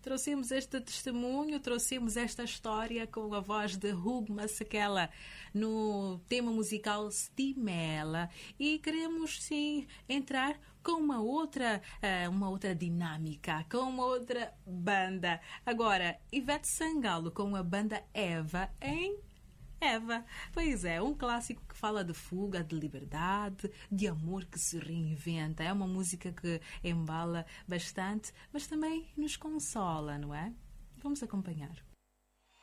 trouxemos este testemunho, trouxemos esta história com a voz de Hugo Masekela no tema musical Stimela e queremos sim entrar com uma outra dinâmica, com uma outra banda. Agora, Ivete Sangalo com a banda Eva em Eva. Pois é, um clássico que fala de fuga, de liberdade, de amor que se reinventa. É uma música que embala bastante, mas também nos consola, não é? Vamos acompanhar.